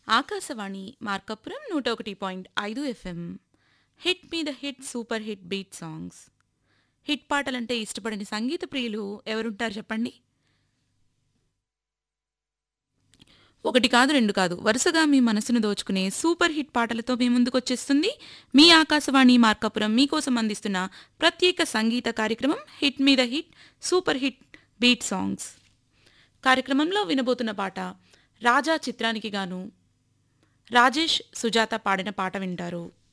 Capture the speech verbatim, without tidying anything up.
ఆకాశవాణి మార్కపురం నూట ఒకటి పాయింట్ ఐదు ఎఫ్ఎం. హిట్ మీద hit super hit beat songs. Hit పాటలంటే ఇష్టపడని సంగీత ప్రియులు ఎవరుంటారు చెప్పండి? ఒకటి కాదు రెండు కాదు, వరుసగా మీ మనసును దోచుకునే సూపర్ హిట్ పాటలతో మీ ముందుకొచ్చేస్తుంది మీ ఆకాశవాణి మార్కాపురం మీకోసం అందిస్తున్న ప్రత్యేక సంగీత కార్యక్రమం హిట్ మీద hit super hit beat songs. కార్యక్రమంలో వినబోతున్న పాట రాజా చిత్రానికి గాను రాజేష్ సుజాత పాడిన పాట వింటారు.